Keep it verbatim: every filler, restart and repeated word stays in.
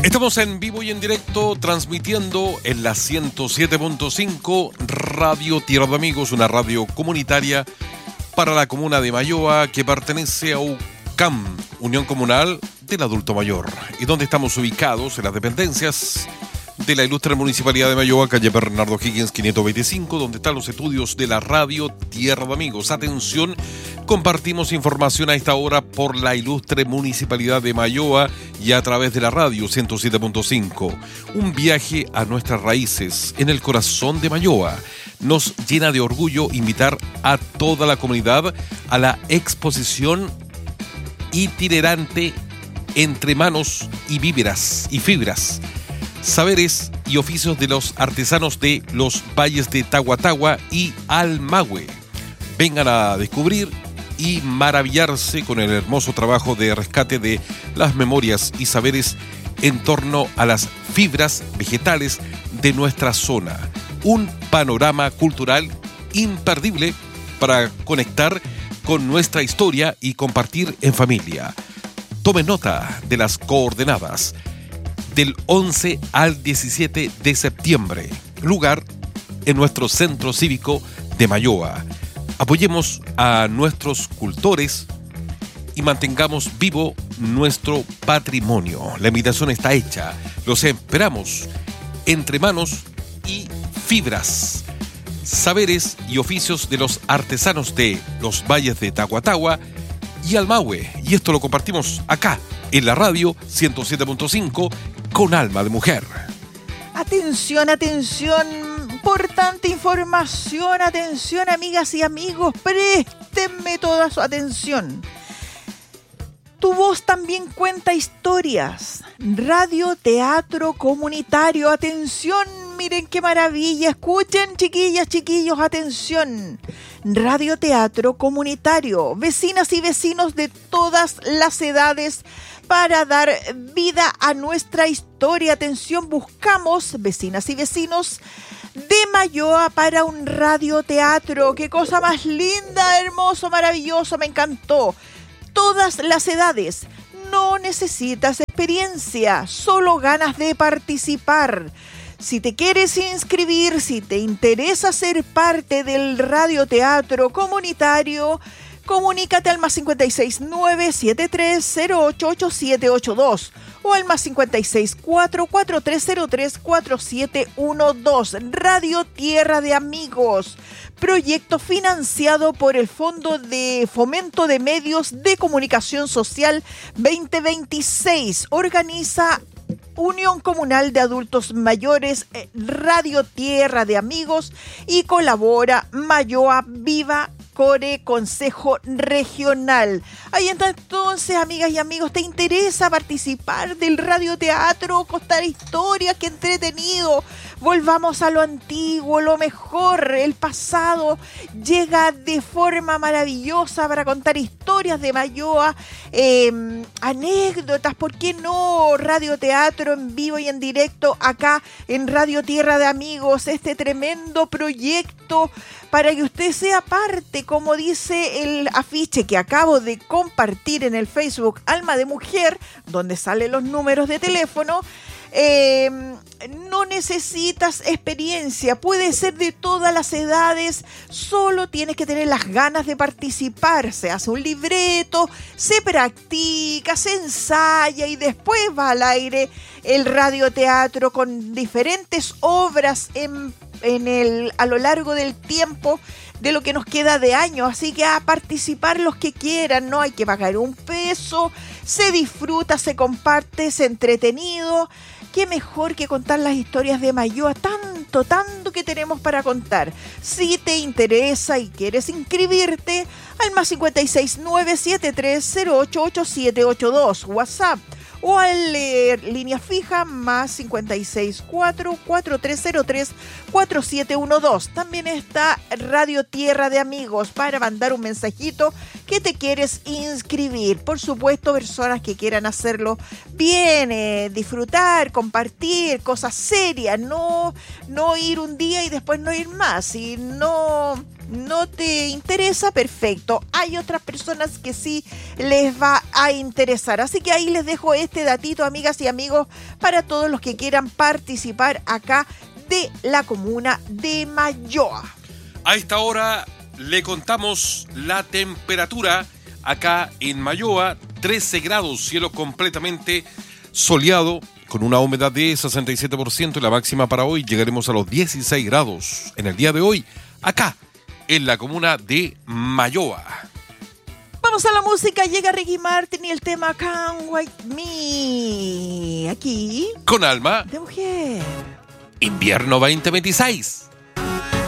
Estamos en vivo y en directo transmitiendo en la ciento siete punto cinco Radio Tierra de Amigos, una radio comunitaria para la comuna de Mayoa que pertenece a U C A M, Unión Comunal del Adulto Mayor, y donde estamos ubicados en las dependencias de la ilustre Municipalidad de Mayoa, calle Bernardo Higgins quinientos veinticinco, donde están los estudios de la radio Tierra de Amigos. Atención, compartimos información a esta hora por la ilustre Municipalidad de Mayoa y a través de la radio ciento siete punto cinco. Un viaje a nuestras raíces en el corazón de Mayoa. Nos llena de orgullo invitar a toda la comunidad a la exposición itinerante Entre Manos y Víveras y Fibras, saberes y oficios de los artesanos de los valles de Tahuatahua y Almahue. Vengan a descubrir y maravillarse con el hermoso trabajo de rescate de las memorias y saberes en torno a las fibras vegetales de nuestra zona. Un panorama cultural imperdible para conectar con nuestra historia y compartir en familia. Tomen nota de las coordenadas. Del once al diecisiete de septiembre. Lugar en nuestro centro cívico de Mayoa. Apoyemos a nuestros cultores y mantengamos vivo nuestro patrimonio. La invitación está hecha. Los esperamos. Entre Manos y Fibras. Saberes y oficios de los artesanos de los valles de Tahuatahua y Almahue. Y esto lo compartimos acá en la radio ciento siete punto cinco con alma de mujer. Atención, atención, importante información, atención amigas y amigos, préstenme toda su atención. Tu voz también cuenta historias. Radio Teatro Comunitario, atención, miren qué maravilla, escuchen chiquillas, chiquillos, atención. Radio Teatro Comunitario, vecinas y vecinos de todas las edades, para dar vida a nuestra historia. Atención, buscamos vecinas y vecinos de Mayoa para un radioteatro. ¡Qué cosa más linda, hermoso, maravilloso! Me encantó. Todas las edades. No necesitas experiencia, solo ganas de participar. Si te quieres inscribir, si te interesa ser parte del radioteatro comunitario, comunícate al más cinco seis nueve siete tres cero ocho ocho siete ocho dos o al más cinco seis cuatro cuatro tres cero tres cuatro siete uno dos. Radio Tierra de Amigos, proyecto financiado por el Fondo de Fomento de Medios de Comunicación Social veinte veintiséis. Organiza Unión Comunal de Adultos Mayores, Radio Tierra de Amigos, y colabora Mayoa Viva Core, Consejo Regional. Ahí está entonces, amigas y amigos, ¿te interesa participar del radioteatro? Contar historias, qué entretenido. Volvamos a lo antiguo, lo mejor, el pasado llega de forma maravillosa para contar historias de Mayoa, eh, anécdotas, ¿por qué no? Radioteatro en vivo y en directo acá en Radio Tierra de Amigos, este tremendo proyecto para que usted sea parte, como dice el afiche que acabo de compartir en el Facebook Alma de Mujer, donde salen los números de teléfono. Eh, no necesitas experiencia, puede ser de todas las edades, solo tienes que tener las ganas de participar. Se hace un libreto, se practica, se ensaya y después va al aire el radioteatro con diferentes obras en, en el, a lo largo del tiempo de lo que nos queda de año. Así que a participar los que quieran, no hay que pagar un peso, se disfruta, se comparte, es entretenido. Qué mejor que contar las historias de Mayoa, tanto, tanto que tenemos para contar. Si te interesa y quieres inscribirte, al más cinco seis nueve siete tres cero ocho ocho siete ocho dos, WhatsApp, o al eh, línea fija más cinco seis cuatro cuatro tres cero tres cuatro siete uno dos. También está Radio Tierra de Amigos para mandar un mensajito que te quieres inscribir. Por supuesto, personas que quieran hacerlo bien, eh, disfrutar, compartir, cosas serias, no, no ir un día y después no ir más, sino no te interesa, perfecto. Hay otras personas que sí les va a interesar. Así que ahí les dejo este datito, amigas y amigos, para todos los que quieran participar acá de la comuna de Mayoa. A esta hora le contamos la temperatura acá en Mayoa, trece grados, cielo completamente soleado, con una humedad de sesenta y siete por ciento y la máxima para hoy llegaremos a los dieciséis grados en el día de hoy, acá en la comuna de Mayoa. Vamos a la música, llega Ricky Martin y el tema Can't Wait Me, aquí Con alma de mujer. Invierno veinte veintiséis.